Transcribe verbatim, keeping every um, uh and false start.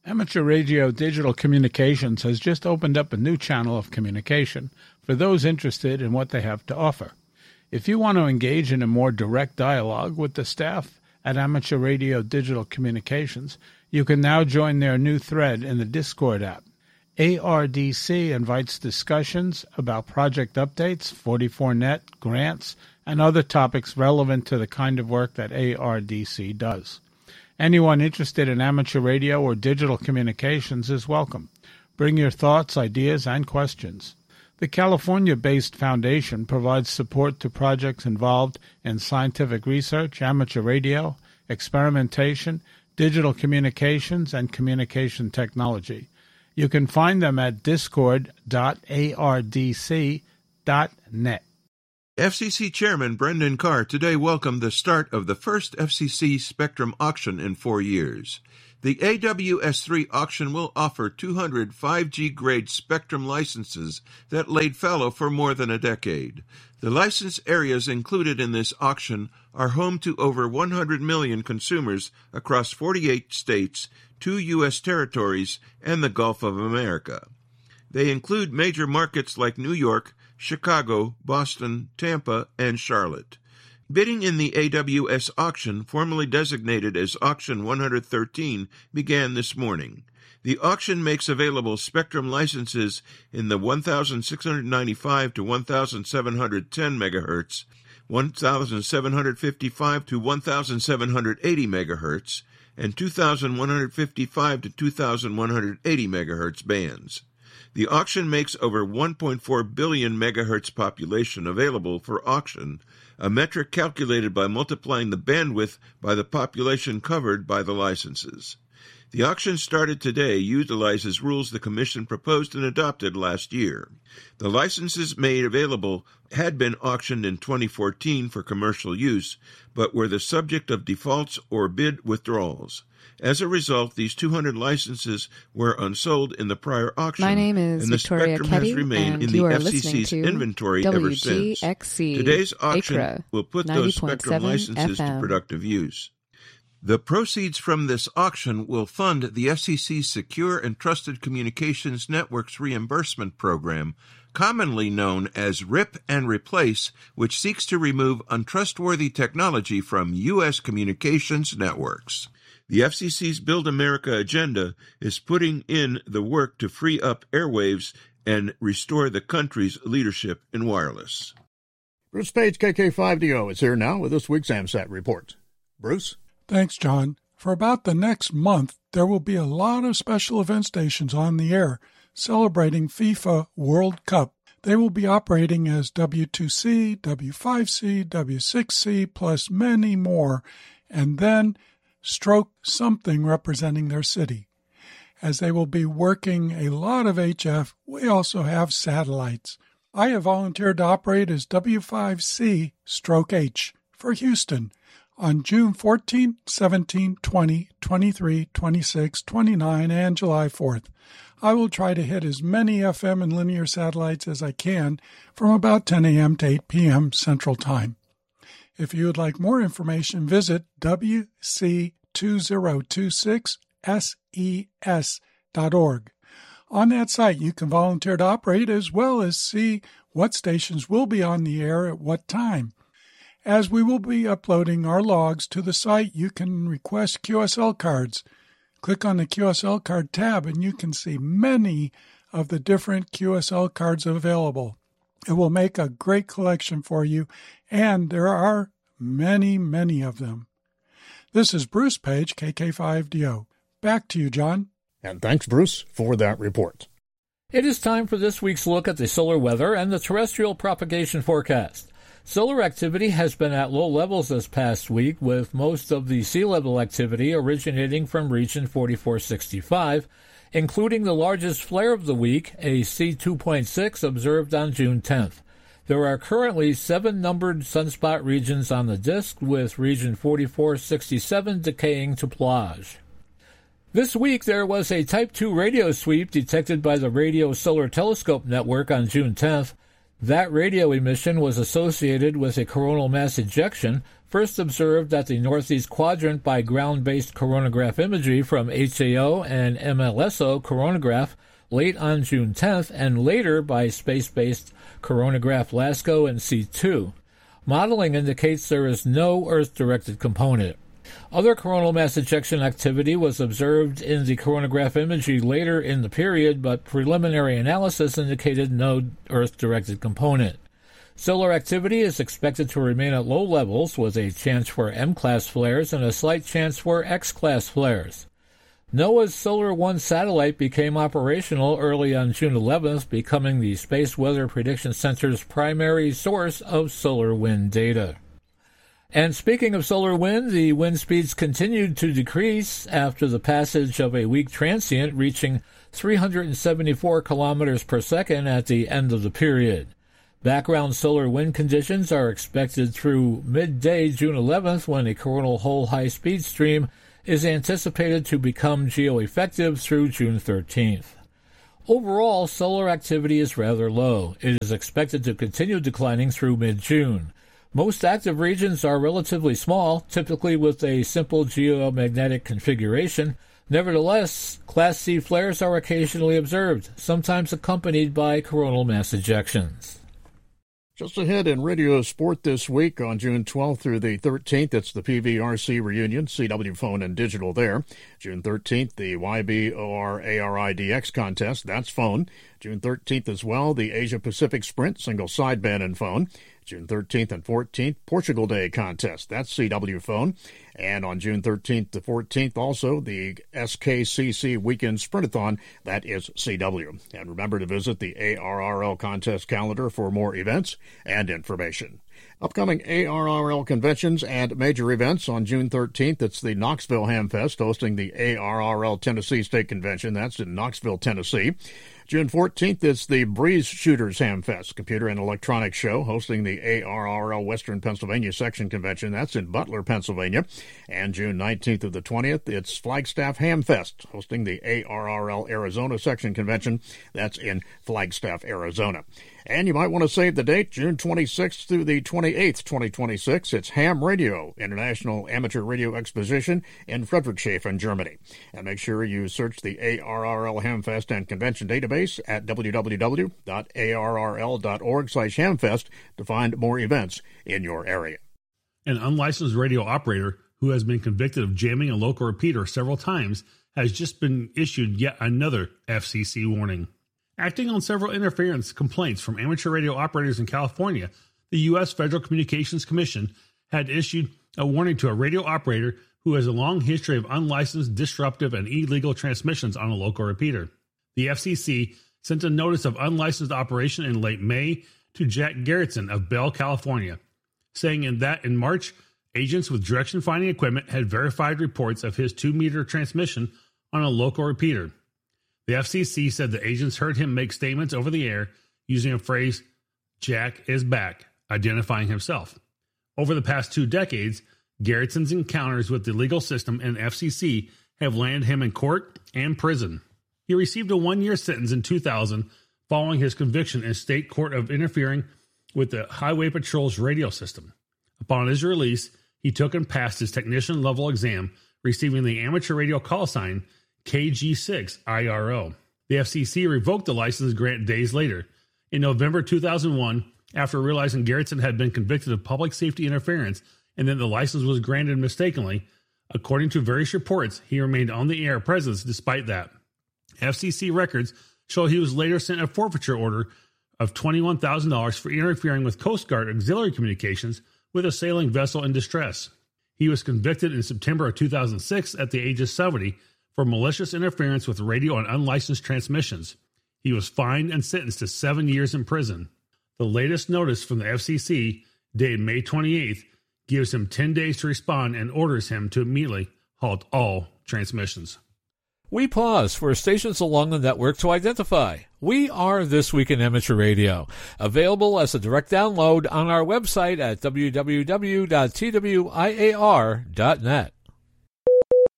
Amateur Radio Digital Communications has just opened up a new channel of communication for those interested in what they have to offer. If you want to engage in a more direct dialogue with the staff at Amateur Radio Digital Communications, you can now join their new thread in the Discord app. A R D C invites discussions about project updates, forty-four net, grants, and other topics relevant to the kind of work that A R D C does. Anyone interested in amateur radio or digital communications is welcome. Bring your thoughts, ideas, and questions. The California-based foundation provides support to projects involved in scientific research, amateur radio, experimentation, digital communications, and communication technology. You can find them at discord dot A R D C dot net. F C C Chairman Brendan Carr today welcomed the start of the first F C C Spectrum auction in four years. The A W S three auction will offer two hundred five G grade Spectrum licenses that laid fallow for more than a decade. The license areas included in this auction are home to over one hundred million consumers across forty-eight states, two U S territories, and the Gulf of America. They include major markets like New York, Chicago, Boston, Tampa, and Charlotte. Bidding in the A W S auction, formerly designated as Auction one hundred thirteen, began this morning. The auction makes available Spectrum licenses in the one thousand six hundred ninety-five to one thousand seven hundred ten megahertz, one thousand seven hundred fifty-five to one thousand seven hundred eighty megahertz, and two thousand one hundred fifty-five to two thousand one hundred eighty megahertz bands. The auction makes over one point four billion megahertz population available for auction, a metric calculated by multiplying the bandwidth by the population covered by the licenses. The auction started today utilizes rules the Commission proposed and adopted last year. The licenses made available had been auctioned in twenty fourteen for commercial use, but were the subject of defaults or bid withdrawals. As a result, these two hundred licenses were unsold in the prior auction. My name is and the Victoria Spectrum Ketty, has remained and in you the are F C listening C's to inventory ever since. W G X C Today's auction Acra will put those Spectrum ninety point licenses seven to F M. productive use. The proceeds from this auction will fund the F C C's Secure and Trusted Communications Networks Reimbursement Program, commonly known as RIP and Replace, which seeks to remove untrustworthy technology from U S communications networks. The F C C's Build America agenda is putting in the work to free up airwaves and restore the country's leadership in wireless. Bruce Page, K K five D O, is here now with this week's AMSAT report. Bruce? Thanks, John. For about the next month, there will be a lot of special event stations on the air celebrating FIFA World Cup. They will be operating as W two C, W five C, W six C, plus many more, and then stroke something representing their city. As they will be working a lot of H F, we also have satellites. I have volunteered to operate as W five C stroke H for Houston on June fourteenth, seventeenth, twentieth, twenty-third, twenty-sixth, twenty-ninth, and July fourth. I will try to hit as many F M and linear satellites as I can from about ten a.m. to eight p.m. Central Time. If you would like more information, visit W C two zero two six S E S dot org. On that site, you can volunteer to operate as well as see what stations will be on the air at what time. As we will be uploading our logs to the site, you can request Q S L cards. Click on the Q S L card tab and you can see many of the different Q S L cards available. It will make a great collection for you, and there are many, many of them. This is Bruce Page, K K five D O. Back to you, John. And thanks, Bruce, for that report. It is time for this week's look at the solar weather and the terrestrial propagation forecast. Solar activity has been at low levels this past week, with most of the sea level activity originating from region forty-four sixty-five, including the largest flare of the week, a C two point six observed on June tenth. There are currently seven numbered sunspot regions on the disk, with region forty-four sixty-seven decaying to plage. This week there was a Type two radio sweep detected by the Radio Solar Telescope Network on June tenth. That radio emission was associated with a coronal mass ejection first observed at the northeast quadrant by ground-based coronagraph imagery from H A O and M L S O coronagraph late on June tenth, and later by space-based coronagraph LASCO and C two. Modeling indicates there is no Earth-directed component. Other coronal mass ejection activity was observed in the coronagraph imagery later in the period, but preliminary analysis indicated no Earth-directed component. Solar activity is expected to remain at low levels, with a chance for M-class flares and a slight chance for X-class flares. NOAA's Solar One satellite became operational early on June eleventh, becoming the Space Weather Prediction Center's primary source of solar wind data. And speaking of solar wind, the wind speeds continued to decrease after the passage of a weak transient reaching three hundred seventy-four kilometers per second at the end of the period. Background solar wind conditions are expected through midday June eleventh, when a coronal hole high-speed stream is anticipated to become geoeffective through June thirteenth. Overall, solar activity is rather low. It is expected to continue declining through mid-June. Most active regions are relatively small, typically with a simple geomagnetic configuration. Nevertheless, Class C flares are occasionally observed, sometimes accompanied by coronal mass ejections. Just ahead in radio sport this week on June twelfth through the thirteenth, it's the P V R C reunion, C W phone and digital there. June thirteenth, the Y B O R A R I D X contest, that's phone. June thirteenth as well, the Asia Pacific Sprint single sideband and phone. June thirteenth and fourteenth, Portugal Day contest, that's C W phone. And on June thirteenth to fourteenth, also the S K C C Weekend Sprintathon, that is C W. And remember to visit the A R R L contest calendar for more events and information. Upcoming A R R L conventions and major events on June thirteenth, it's the Knoxville Hamfest hosting the A R R L Tennessee State Convention. That's in Knoxville, Tennessee. June fourteenth, it's the Breeze Shooters Hamfest, computer and electronics show, hosting the A R R L Western Pennsylvania Section Convention. That's in Butler, Pennsylvania. And June nineteenth to the twentieth, it's Flagstaff Hamfest, hosting the A R R L Arizona Section Convention. That's in Flagstaff, Arizona. And you might want to save the date, June twenty-sixth through the twenty-eighth, twenty twenty-six. It's Ham Radio, International Amateur Radio Exposition in Friedrichshafen, Germany. And make sure you search the A R R L Hamfest and Convention database at w w w dot a r r l dot org slash hamfest to find more events in your area. An unlicensed radio operator who has been convicted of jamming a local repeater several times has just been issued yet another F C C warning. Acting on several interference complaints from amateur radio operators in California, the U S Federal Communications Commission had issued a warning to a radio operator who has a long history of unlicensed, disruptive, and illegal transmissions on a local repeater. The F C C sent a notice of unlicensed operation in late May to Jack Gerritsen of Bell, California, saying in that in March, agents with direction-finding equipment had verified reports of his two-meter transmission on a local repeater. The F C C said the agents heard him make statements over the air using a phrase, "Jack is back," identifying himself. Over the past two decades, Gerritsen's encounters with the legal system and F C C have landed him in court and prison. He received a one-year sentence in two thousand following his conviction in state court of interfering with the Highway Patrol's radio system. Upon his release, he took and passed his technician-level exam, receiving the amateur radio call sign K G six I R O. The F C C revoked the license grant days later. In November two thousand one, after realizing Gerritsen had been convicted of public safety interference and then the license was granted mistakenly, according to various reports, he remained on the air presence despite that. F C C records show he was later sent a forfeiture order of twenty-one thousand dollars for interfering with Coast Guard auxiliary communications with a sailing vessel in distress. He was convicted in September of two thousand six at the age of seventy for malicious interference with radio and unlicensed transmissions. He was fined and sentenced to seven years in prison. The latest notice from the F C C, dated May twenty-eighth, gives him ten days to respond and orders him to immediately halt all transmissions. We pause for stations along the network to identify. We are This Week in Amateur Radio, available as a direct download on our website at w w w dot t w i a r dot net.